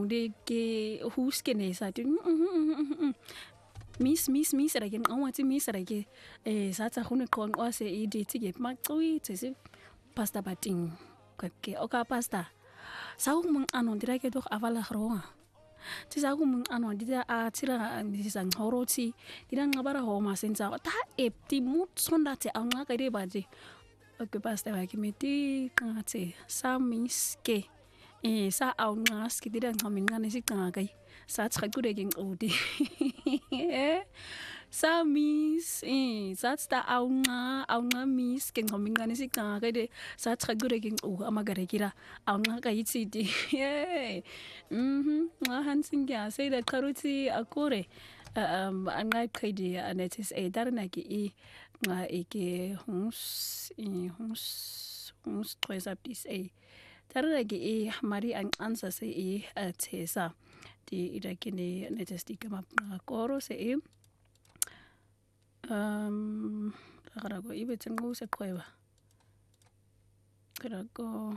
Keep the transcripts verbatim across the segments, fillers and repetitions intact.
de ke huske ne sa di Miss Miss Miss ra ke nqwa tsi Miss ra ke eh sa tsa gone qonqwa se e di tsi ke maqwi tse pasta bating ke o ka pasta sa go mong ano dira ke doch avala groa tsi sa go mong ano di a tsira di sa ngorotsi di na ngabara ho ma senza ta e ti mu sonda tse a nga ka di ba di ke pasta ba ke meti ka tse sa Miss ke eh sa a nga ski di da ngamin ngane si ka kai sa tsaka ku de ke ngodi sa Miss eh sa tsta a nga a nga Miss ke ngamin ngane si ka kai de sa tsaka ku de ke ngo amagare kira a nga ka itsi di mhm nga hansin ya sai da karuti akore um anga khidi anetis e darna ki e nga eke hons e hons hons tres up this e darna ki e mari ang ansa se e tesa di ida kini netes di kama koro se e um kara ko ibe tsengu se kweba kara ko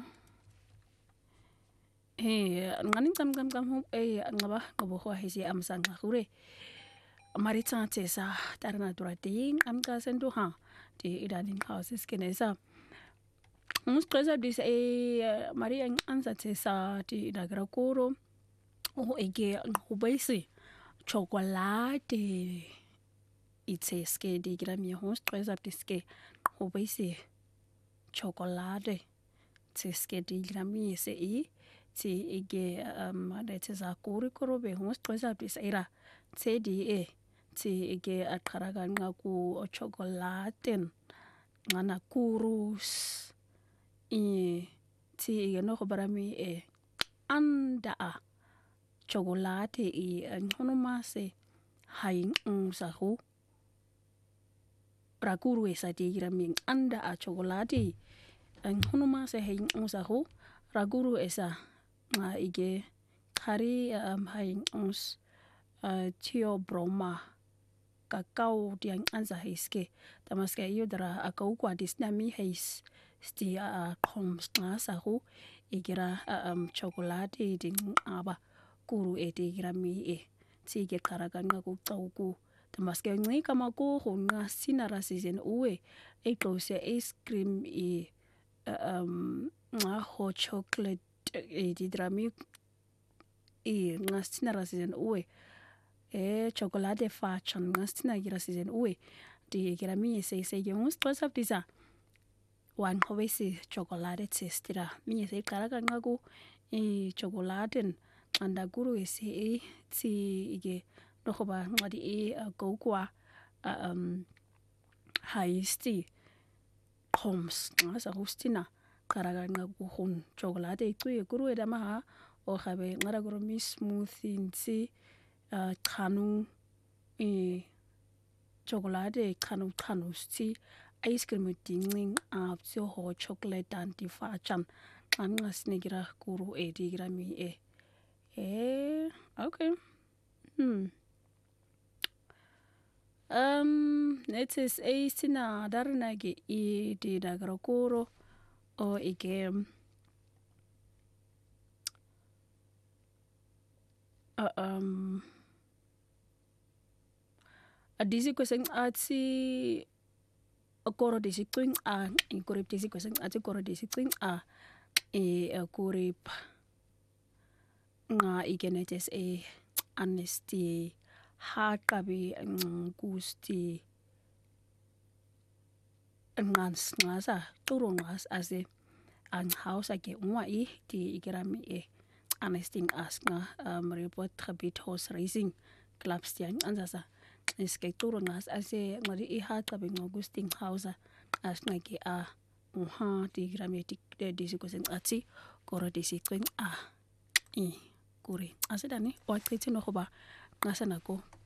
eh ngani kam kam kam e ngaba ngobo ho hisi amsanga hure mari tsa tesa darna durating am ka sendo ha di ida ning houses kenesa mus presa dis e mari ang ansa tesa di ida kara koro o ege ho baisi chocolate itseske di gira mi hos presa diske ho baisi chocolate tseske di gira mi se e ti ege um that is a kuri koro be hos presa dis era tse di e ti ege akaraga ngaku chocolate ngana kurus e ti ege no barami e anda a chocolate e ngono mase haing sa ho rakuru esa di gira mi anda a chocolate ngono mase haing sa ho rakuru esa nga ige kari um haing uns uh, tio broma kakao diang anza hiske tamaske yudra akau kwa disnami hais sti a kom sa ho igira um chocolate ding aba kuru e te grami e ti ke karaga nga ku tauku tamaske ngi kama ko ho nga sinara season uwe e klose ice cream e um nga hot chocolate e di drami e nga sinara season uwe e chocolate fa chan nga sinara gira season uwe di grami e se se ge mus tosa pisa wan hobesi chocolate testira mi se karaga nga ku e chocolate anda guru ese e ti ige roba ngadi e gokwa um haisti homs ngasa hostina karaga ngaku hun chocolate ku e guru eda ma o khabe ngara guru mi smoothie nsi khanu e chocolate khanu khanu sti ice cream dingling a so ho chocolate anti fa chan anga snegira guru e digra mi e Eh, okay. Hmm. Um, it is a sina darnagi i di dagrakuro o ike uh, um a disi kweseng ati okoro disi twing a i korip disi kweseng ati koro disi twing a e korip nga igenetes e honesty haqabi ngusti ngans ngasa turo ngas ase ang house ake ngwa i di igerami e honesty as nga um, report habit horse racing clubs tiang anzasa iske turo ngas ase ngari i haqabi ngusti house as ngake a uha di igerami di di sikosen ati koro di sikwing a i kuri asedani o kriti no hoba ngasa nako